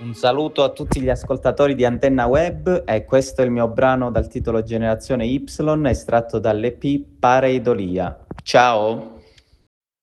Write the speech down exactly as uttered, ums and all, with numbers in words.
Un saluto a tutti gli ascoltatori di Antenna Web e questo è il mio brano dal titolo Generazione Y estratto dall'E P Pareidolia. Ciao!